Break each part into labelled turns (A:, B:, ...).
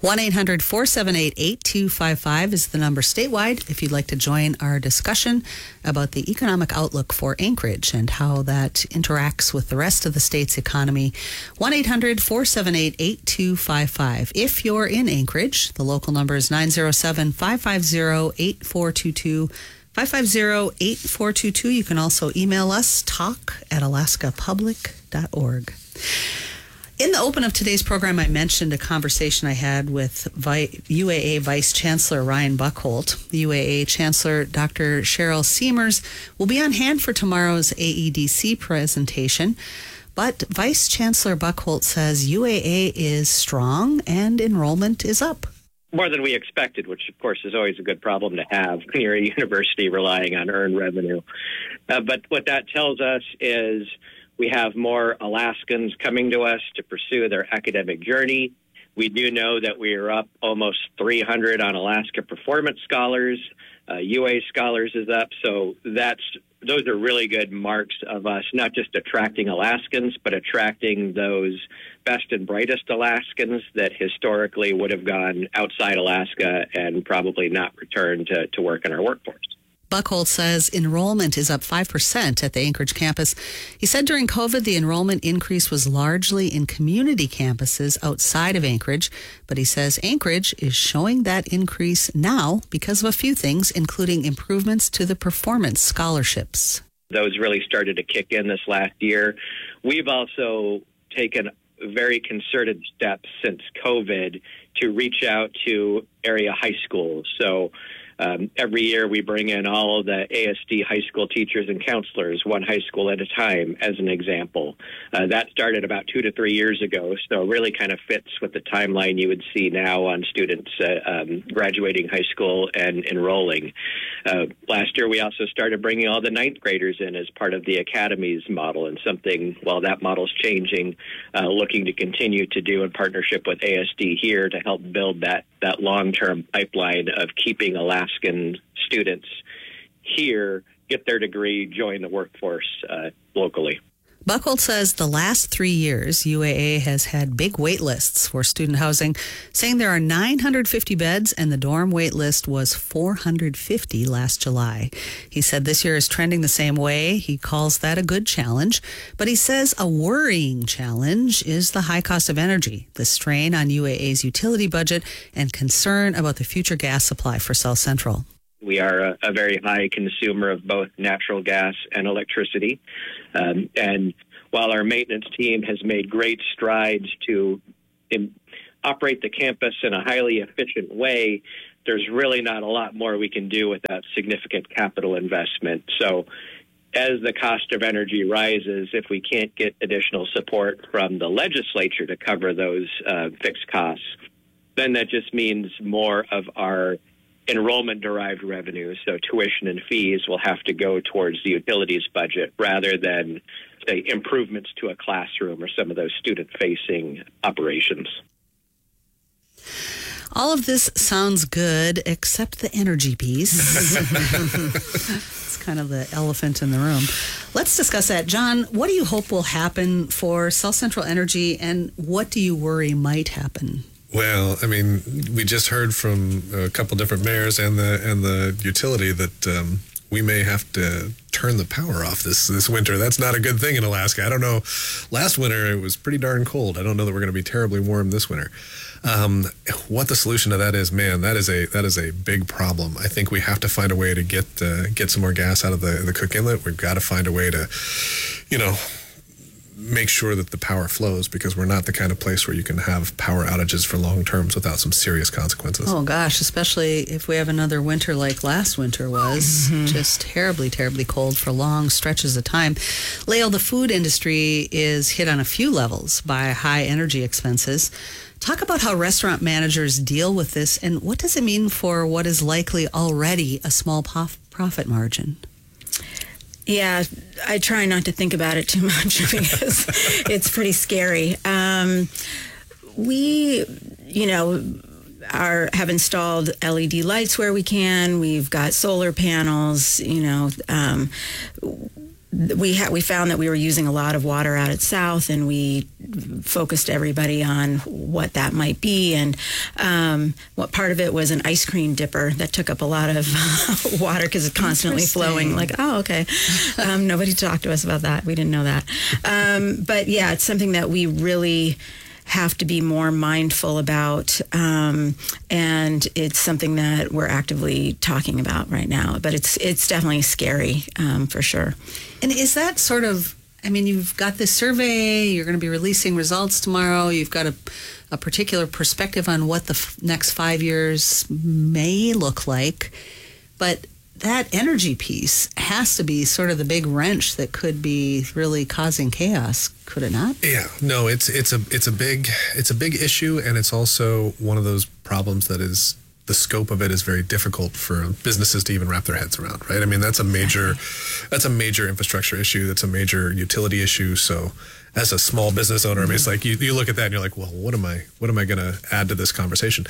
A: 1-800-478-8255 is the number statewide if you'd like to join our discussion about the economic outlook for Anchorage and how that interacts with the rest of the state's economy. 1-800-478-8255. If you're in Anchorage, the local number is 907-550-8422. 550-8422. You can also email us, talk@alaskapublic.org. In the open of today's program, I mentioned a conversation I had with UAA Vice Chancellor Ryan Buchholz. The UAA Chancellor, Dr. Cheryl Seamers, will be on hand for tomorrow's AEDC presentation. But Vice Chancellor Buchholz says UAA is strong and enrollment is up.
B: More than we expected, which, of course, is always a good problem to have when you're a university relying on earned revenue. But what that tells us is we have more Alaskans coming to us to pursue their academic journey. We do know that we are up almost 300 on Alaska Performance Scholars. UA Scholars is up. So those are really good marks of us, not just attracting Alaskans, but attracting those best and brightest Alaskans that historically would have gone outside Alaska and probably not returned to work in our workforce.
A: Buchholz says enrollment is up 5% at the Anchorage campus. He said during COVID, the enrollment increase was largely in community campuses outside of Anchorage, but he says Anchorage is showing that increase now because of a few things, including improvements to the performance scholarships.
B: Those really started to kick in this last year. We've also taken very concerted steps since COVID to reach out to area high schools. So every year we bring in all of the ASD high school teachers and counselors, one high school at a time, as an example. That started about 2 to 3 years ago, so it really kind of fits with the timeline you would see now on students graduating high school and enrolling. Last year we also started bringing all the ninth graders in as part of the Academies model, and something, while that model's changing, looking to continue to do in partnership with ASD here to help build that long-term pipeline of keeping Alaska students here, get their degree, join the workforce locally.
A: Buchholz says the last 3 years, UAA has had big wait lists for student housing, saying there are 950 beds and the dorm wait list was 450 last July. He said this year is trending the same way. He calls that a good challenge, but he says a worrying challenge is the high cost of energy, the strain on UAA's utility budget, and concern about the future gas supply for South Central.
B: We are a very high consumer of both natural gas and electricity. And while our maintenance team has made great strides to operate the campus in a highly efficient way, there's really not a lot more we can do without significant capital investment. So as the cost of energy rises, if we can't get additional support from the legislature to cover those fixed costs, then that just means more of our enrollment-derived revenue, so tuition and fees, will have to go towards the utilities budget rather than, say, improvements to a classroom or some of those student-facing operations.
A: All of this sounds good, except the energy piece. It's kind of the elephant in the room. Let's discuss that. John, what do you hope will happen for South Central Energy, and what do you worry might happen?
C: Well, I mean, we just heard from a couple different mayors and the utility that we may have to turn the power off this winter. That's not a good thing in Alaska. I don't know. Last winter, it was pretty darn cold. I don't know that we're going to be terribly warm this winter. What the solution to that is, man, that is a big problem. I think we have to find a way to get some more gas out of the Cook Inlet. We've got to find a way to, make sure that the power flows, because we're not the kind of place where you can have power outages for long terms without some serious consequences.
A: Oh gosh, especially if we have another winter like last winter was, just terribly, terribly cold for long stretches of time. Lael, the food industry is hit on a few levels by high energy expenses. Talk about how restaurant managers deal with this, and what does it mean for what is likely already a small profit margin?
D: Yeah, I try not to think about it too much because it's pretty scary. We, have installed LED lights where we can. We've got solar panels. we found that we were using a lot of water out at South, and we focused everybody on what that might be. And what part of it was an ice cream dipper that took up a lot of water because it's constantly flowing. Like, oh, okay. Nobody talked to us about that. We didn't know that. But yeah, it's something that we really have to be more mindful about, and it's something that we're actively talking about right now. But it's definitely scary, for sure.
A: And is that sort of, I mean, you've got this survey, you're going to be releasing results tomorrow, you've got a particular perspective on what the next 5 years may look like, but that energy piece has to be sort of the big wrench that could be really causing chaos, could it not?
C: Yeah, no, it's a big issue, and it's also one of those problems that is, the scope of it is very difficult for businesses to even wrap their heads around, right? I mean, that's a major infrastructure issue. That's a major utility issue. So as a small business owner, I mean, it's like you look at that and you're like, well, what am I going to add to this conversation?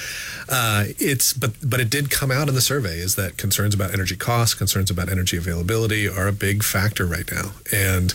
C: But it did come out in the survey is that concerns about energy costs, concerns about energy availability are a big factor right now. And,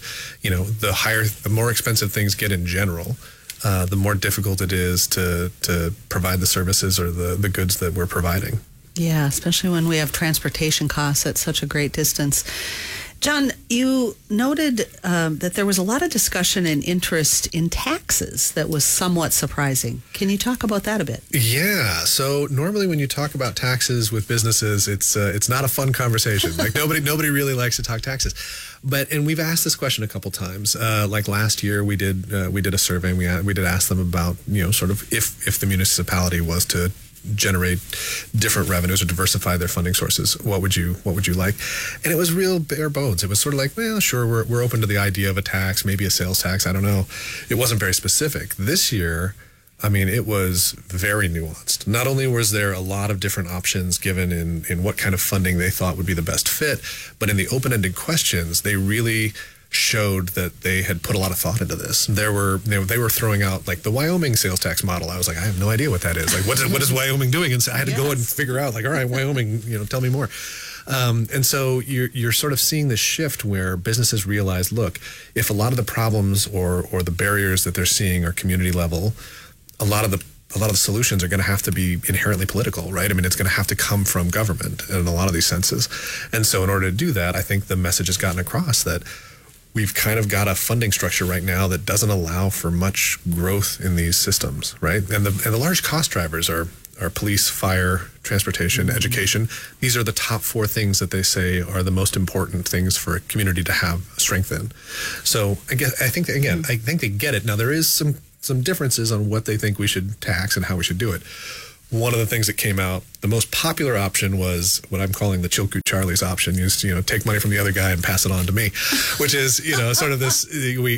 C: the more expensive things get in general, the more difficult it is to provide the services or the goods that we're providing.
A: Yeah, especially when we have transportation costs at such a great distance. John, you noted that there was a lot of discussion and interest in taxes that was somewhat surprising. Can you talk about that a bit?
C: Yeah. So normally when you talk about taxes with businesses, it's not a fun conversation. Like nobody really likes to talk taxes. And we've asked this question a couple times. Like last year, we did a survey. And we did ask them about sort of if the municipality was to generate different revenues or diversify their funding sources, what would you like? And it was real bare bones. It was sort of like, well, sure, we're open to the idea of a tax, maybe a sales tax. I don't know. It wasn't very specific. This year, I mean, it was very nuanced. Not only was there a lot of different options given in what kind of funding they thought would be the best fit, but in the open-ended questions, they really showed that they had put a lot of thought into this. They were throwing out like the Wyoming sales tax model. I was like, I have no idea what that is. Like, what is Wyoming doing? And so I had to go and figure out like, all right, Wyoming, tell me more. And so you're sort of seeing this shift where businesses realize, look, if a lot of the problems or the barriers that they're seeing are community level, a lot of the solutions are going to have to be inherently political, right? I mean, it's going to have to come from government in a lot of these senses. And so in order to do that, I think the message has gotten across that we've kind of got a funding structure right now that doesn't allow for much growth in these systems, right? And the large cost drivers are police, fire, transportation, education. These are the top 4 things that they say are the most important things for a community to have strength in. So I think they get it. Now there is some differences on what they think we should tax and how we should do it. One of the things that came out, the most popular option was what I'm calling the Chilkoot Charlie's option. Is take money from the other guy and pass it on to me, which is sort of this.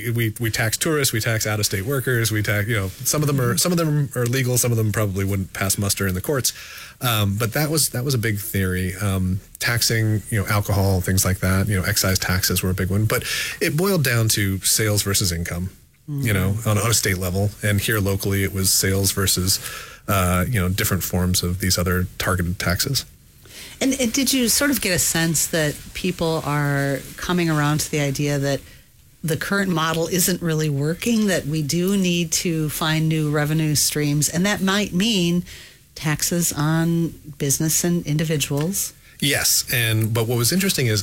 C: We tax tourists, we tax out-of-state workers, we tax some of them are legal, some of them probably wouldn't pass muster in the courts. But that was a big theory. Taxing alcohol, things like that. Excise taxes were a big one, but it boiled down to sales versus income. On a state level, and here locally it was sales versus different forms of these other targeted taxes.
A: And did you sort of get a sense that people are coming around to the idea that the current model isn't really working, that we do need to find new revenue streams, and that might mean taxes on business and individuals? Yes,
C: but what was interesting is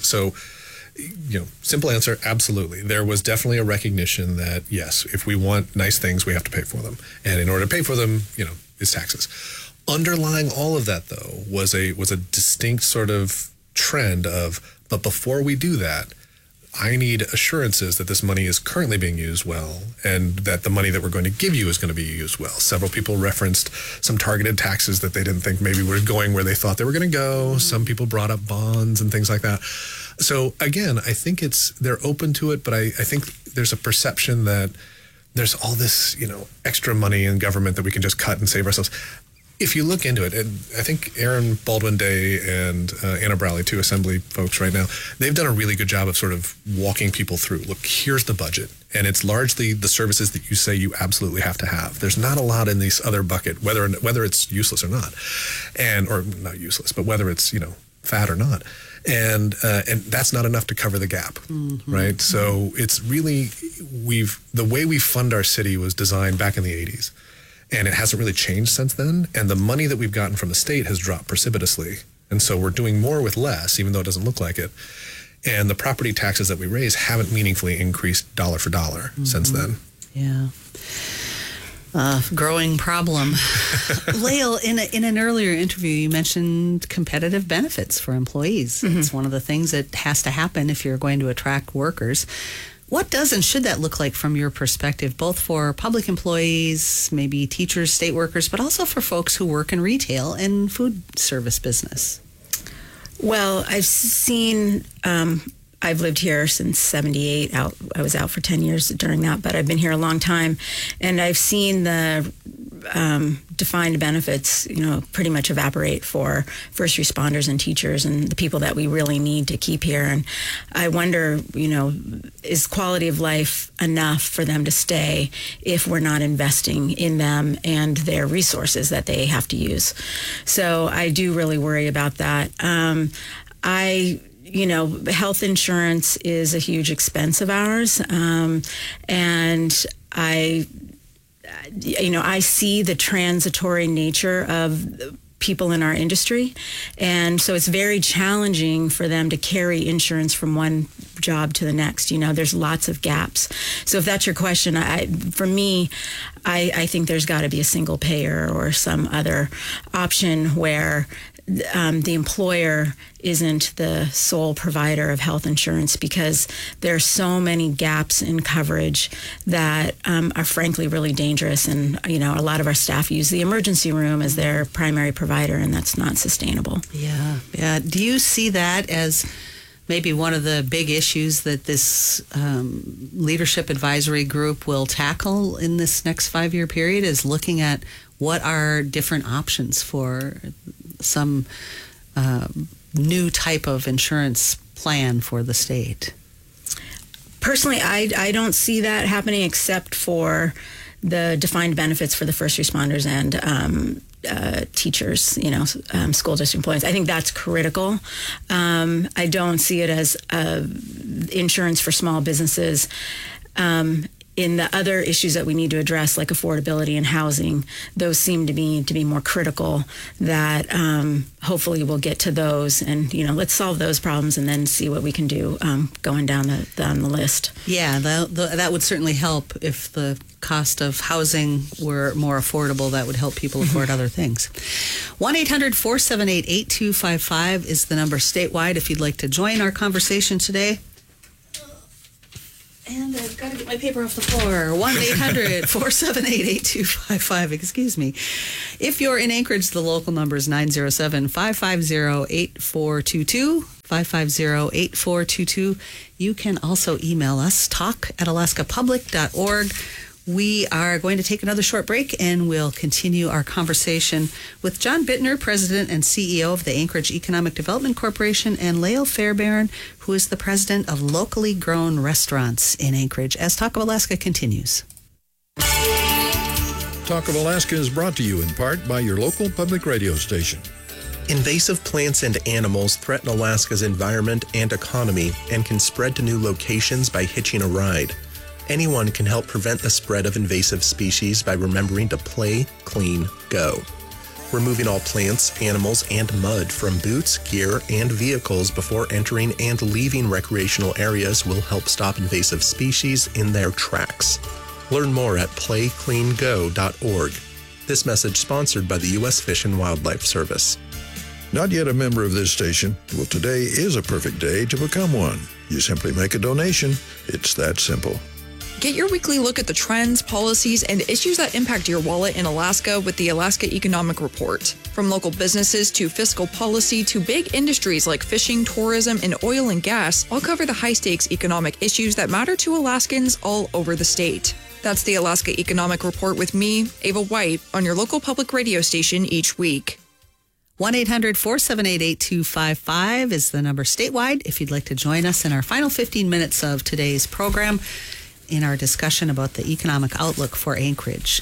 C: simple answer, absolutely. There was definitely a recognition that, yes, if we want nice things, we have to pay for them. And in order to pay for them, is taxes. Underlying all of that, though, was a distinct sort of trend of, but before we do that, I need assurances that this money is currently being used well and that the money that we're going to give you is going to be used well. Several people referenced some targeted taxes that they didn't think maybe were going where they thought they were going to go. Some people brought up bonds and things like that. So again, I think they're open to it, but I think there's a perception that there's all this, extra money in government that we can just cut and save ourselves. If you look into it, and I think Aaron Baldwin-Day and Anna Browley, 2 Assembly folks right now, they've done a really good job of sort of walking people through. Look, here's the budget, and it's largely the services that you say you absolutely have to have. There's not a lot in this other bucket, whether it's useless or not, or not useless, but whether it's fat or not. And that's not enough to cover the gap, right? So it's really, the way we fund our city was designed back in the 80s, and it hasn't really changed since then. And the money that we've gotten from the state has dropped precipitously. And so we're doing more with less, even though it doesn't look like it. And the property taxes that we raise haven't meaningfully increased dollar for dollar since then.
A: Yeah. Growing problem. Lael, in an earlier interview, you mentioned competitive benefits for employees. It's one of the things that has to happen if you're going to attract workers. What does and should that look like from your perspective, both for public employees, maybe teachers, state workers, but also for folks who work in retail and food service business?
D: Well, I've seen, I've lived here since 78. I was out for 10 years during that, but I've been here a long time. And I've seen the defined benefits, pretty much evaporate for first responders and teachers and the people that we really need to keep here. And I wonder, is quality of life enough for them to stay if we're not investing in them and their resources that they have to use? So I do really worry about that. Health insurance is a huge expense of ours. And I see the transitory nature of people in our industry. And so it's very challenging for them to carry insurance from one job to the next. There's lots of gaps. So if that's your question, for me, I think there's got to be a single payer or some other option where the employer isn't the sole provider of health insurance, because there are so many gaps in coverage that are frankly really dangerous. And, a lot of our staff use the emergency room as their primary provider, and that's not sustainable.
A: Yeah. Do you see that as maybe one of the big issues that this leadership advisory group will tackle in this next 5-year period, is looking at what are different options for some new type of insurance plan for the state?
D: Personally, I don't see that happening except for the defined benefits for the first responders and teachers, school district employees. I think that's critical. I don't see it as insurance for small businesses. In the other issues that we need to address, like affordability and housing, those seem to me to be more critical, that hopefully we'll get to those and, let's solve those problems and then see what we can do going down the list.
A: Yeah, that would certainly help. If the cost of housing were more affordable, that would help people afford other things. 1-800-478-8255 is the number statewide if you'd like to join our conversation today. And I've got to get my paper off the floor. 1-800-478-8255. Excuse me. If you're in Anchorage, the local number is 907-550-8422. 550-8422. You can also email us, talk@alaskapublic.org. We are going to take another short break, and we'll continue our conversation with John Bittner, President and CEO of the Anchorage Economic Development Corporation, and Lael Fairbairn, who is the President of Locally Grown Restaurants in Anchorage, as Talk of Alaska continues.
E: Talk of Alaska is brought to you in part by your local public radio station.
F: Invasive plants and animals threaten Alaska's environment and economy and can spread to new locations by hitching a ride. Anyone can help prevent the spread of invasive species by remembering to play, clean, go. Removing all plants, animals, and mud from boots, gear, and vehicles before entering and leaving recreational areas will help stop invasive species in their tracks. Learn more at playcleango.org. This message sponsored by the U.S. Fish and Wildlife Service.
E: Not yet a member of this station? Well, today is a perfect day to become one. You simply make a donation. It's that simple.
G: Get your weekly look at the trends, policies, and issues that impact your wallet in Alaska with the Alaska Economic Report. From local businesses to fiscal policy to big industries like fishing, tourism, and oil and gas, I'll cover the high-stakes economic issues that matter to Alaskans all over the state. That's the Alaska Economic Report with me, Ava White, on your local public radio station each week.
A: 1-800-478-8255 is the number statewide if you'd like to join us in our final 15 minutes of today's program. in our discussion about the economic outlook for Anchorage.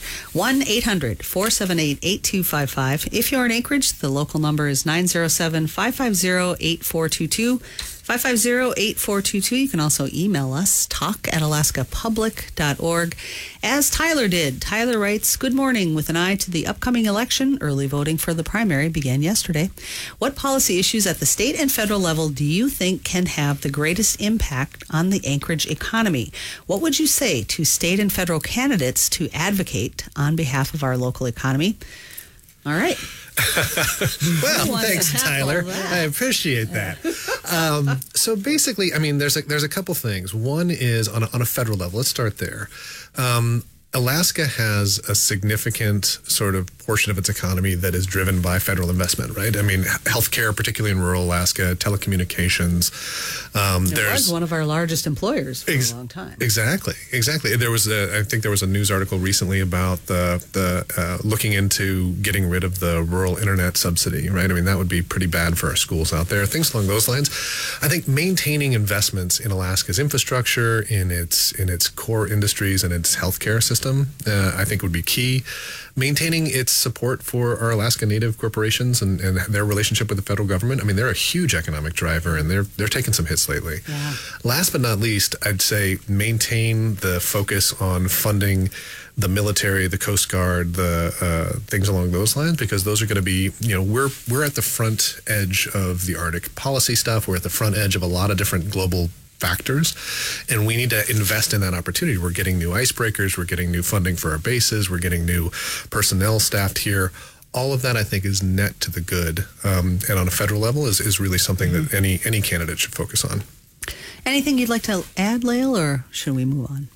A: 1-800-478-8255. If you're in Anchorage, the local number is 907-550-8422. 550-8422. You can also email us, talk@alaskapublic.org. As Tyler did. Tyler writes, good morning. With an eye to the upcoming election, early voting for the primary began yesterday. What policy issues at the state and federal level do you think can have the greatest impact on the Anchorage economy? What would you say to state and federal candidates to advocate on behalf of our local economy? All right.
C: Well, thanks, Tyler. I appreciate that. So basically, I mean, there's a couple things. One is on a federal level. Let's start there. Alaska has a significant sort of portion of its economy that is driven by federal investment, right? I mean, healthcare, particularly in rural Alaska, telecommunications.
A: It was one of our largest employers for a long time.
C: Exactly. There was I think there was a news article recently about the looking into getting rid of the rural internet subsidy, right? I mean, that would be pretty bad for our schools out there. Things along those lines. I think maintaining investments in Alaska's infrastructure, in its core industries, and its healthcare system, I think would be key. Maintaining its support for our Alaska Native corporations and their relationship with the federal government. I mean, they're a huge economic driver, and they're taking some hits lately. Yeah. Last but not least, I'd say maintain the focus on funding the military, the Coast Guard, the things along those lines, because those are going to be, we're at the front edge of the Arctic policy stuff. We're at the front edge of a lot of different global factors, and we need to invest in that opportunity. We're getting new icebreakers, we're getting new funding for our bases, we're getting new personnel staffed here. All of that, I think, is net to the good, and on a federal level is really something that any candidate should focus on.
A: Anything you'd like to add, Lael, or should we move on?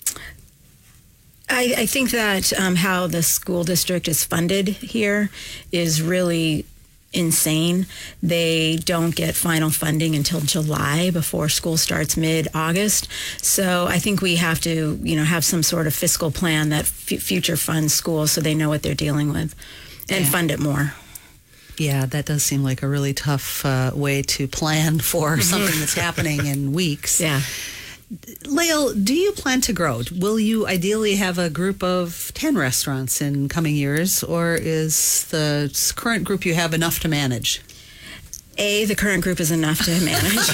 D: I think that how the school district is funded here is really insane. They don't get final funding until July, before school starts mid-August. So I think we have to, have some sort of fiscal plan that future funds schools so they know what they're dealing with and fund it more.
A: Yeah, that does seem like a really tough way to plan for something that's happening in weeks.
D: Yeah.
A: Lael, do you plan to grow? Will you ideally have a group of 10 restaurants in coming years, or is the current group you have enough to manage?
D: The current group is enough to manage.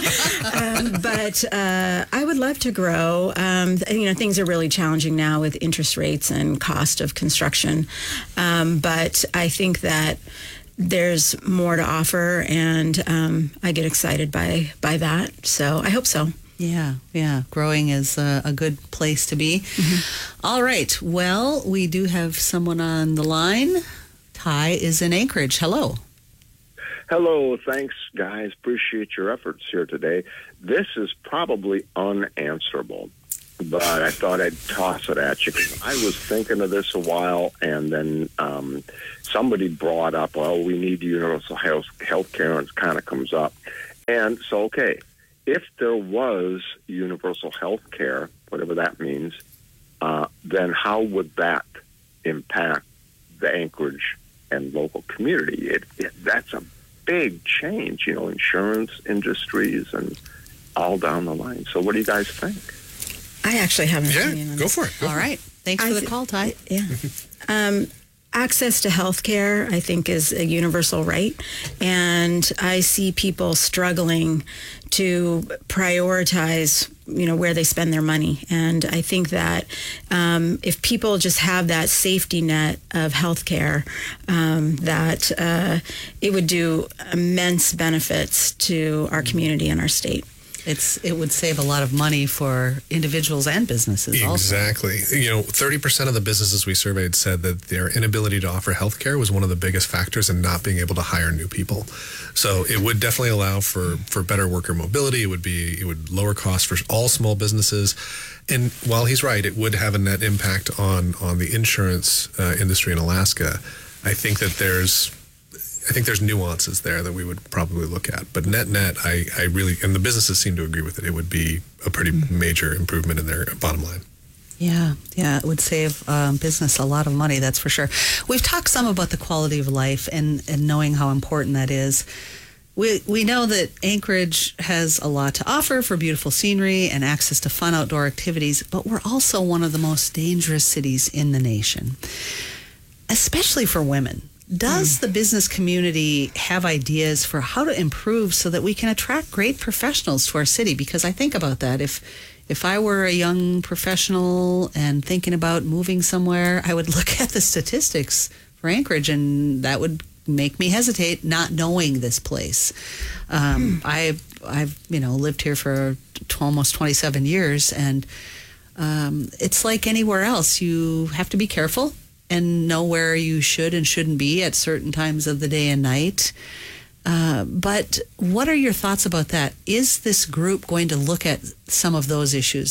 D: But I would love to grow. Things are really challenging now with interest rates and cost of construction. But I think that there's more to offer, and I get excited by that. So I hope so.
A: Yeah. Growing is a good place to be. Mm-hmm. All right. Well, we do have someone on the line. Ty is in Anchorage. Hello.
H: Hello. Thanks, guys. Appreciate your efforts here today. This is probably unanswerable, but I thought I'd toss it at you. I was thinking of this a while, and then somebody brought up, well, we need universal health care, and it kind of comes up. And so, okay, if there was universal health care, whatever that means, then how would that impact the Anchorage and local community? That's a big change, insurance industries and all down the line. So what do you guys think?
D: I actually have an opinion on
C: go for it.
A: All right. Thanks for the call, Ty.
D: Yeah. Access to health care, I think, is a universal right. And I see people struggling to prioritize, where they spend their money. And I think that if people just have that safety net of health care, that it would do immense benefits to our community and our state.
A: It would save a lot of money for individuals and businesses also.
C: Exactly. 30% of the businesses we surveyed said that their inability to offer health care was one of the biggest factors in not being able to hire new people. So it would definitely allow for better worker mobility. It would lower costs for all small businesses. And while he's right, it would have a net impact on the insurance industry in Alaska. I think there's nuances there that we would probably look at. But net, I really, and the businesses seem to agree with it, it would be a pretty major improvement in their bottom line.
A: Yeah, it would save business a lot of money, that's for sure. We've talked some about the quality of life and knowing how important that is. We know that Anchorage has a lot to offer for beautiful scenery and access to fun outdoor activities, but we're also one of the most dangerous cities in the nation, especially for women. Does the business community have ideas for how to improve so that we can attract great professionals to our city? Because I think about that. If I were a young professional and thinking about moving somewhere, I would look at the statistics for Anchorage, and that would make me hesitate, not knowing this place. I've lived here for almost 27 years, and it's like anywhere else. You have to be careful and know where you should and shouldn't be at certain times of the day and night. But what are your thoughts about that? Is this group going to look at some of those issues,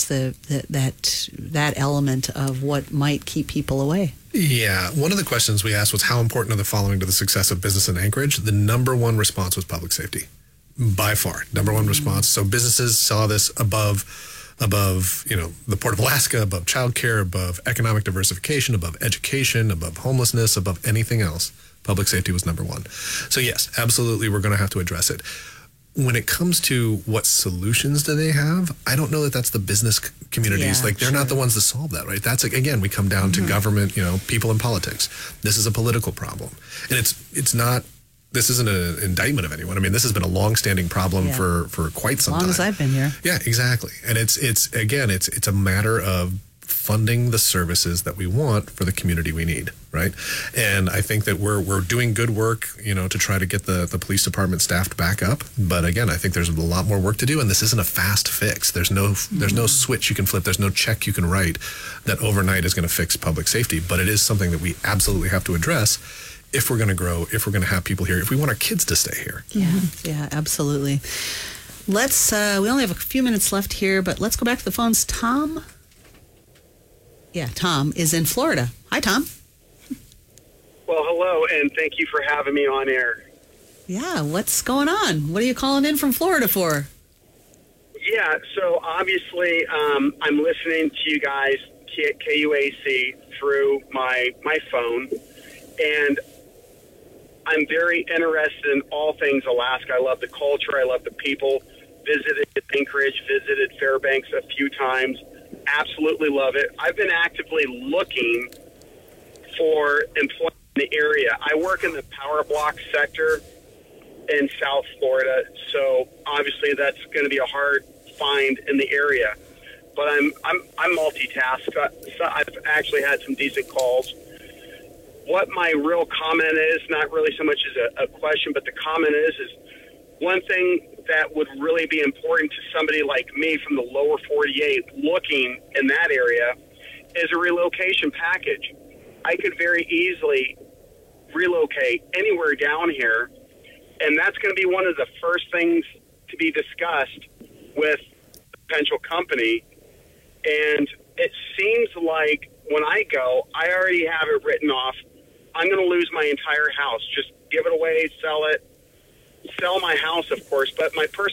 A: that element of what might keep people away?
C: Yeah. One of the questions we asked was, how important are the following to the success of business in Anchorage? The number one response was public safety. By far, number one response. So businesses saw this above, the Port of Alaska, above childcare, above economic diversification, above education, above homelessness, above anything else. Public safety was number one. So yes, absolutely, we're going to have to address it. When it comes to what solutions do they have, I don't know that that's the business communities. They're not the ones to solve that, right? That's, again, we come down to government, people in politics. This is a political problem. And it's not, this isn't an indictment of anyone. I mean, this has been a long-standing problem for quite some time.
A: As long as I've been here.
C: Yeah, exactly. And it's a matter of funding the services that we want for the community we need, right? And I think that we're doing good work, to try to get the police department staffed back up. But again, I think there's a lot more work to do, and this isn't a fast fix. There's no switch you can flip. There's no check you can write that overnight is going to fix public safety. But it is something that we absolutely have to address if we're going to grow, if we're going to have people here, if we want our kids to stay here.
A: Yeah, absolutely. Let's, we only have a few minutes left here, but let's go back to the phones. Tom? Yeah, Tom is in Florida. Hi, Tom.
I: Well, hello, and thank you for having me on air.
A: Yeah, what's going on? What are you calling in from Florida for?
I: Yeah, so obviously I'm listening to you guys, KUAC, through my phone, and I'm very interested in all things Alaska. I love the culture. I love the people. Visited Anchorage, visited Fairbanks a few times. Absolutely love it. I've been actively looking for employment in the area. I work in the power block sector in South Florida, so obviously that's going to be a hard find in the area. But I'm multitask. So I've actually had some decent calls. What my real comment is, not really so much as a question, but the comment is one thing that would really be important to somebody like me from the lower 48 looking in that area is a relocation package. I could very easily relocate anywhere down here, and that's going to be one of the first things to be discussed with the potential company. And it seems like when I go, I already have it written off. I'm going to lose my entire house. Just give it away, sell it. Sell my house, of course, but my personal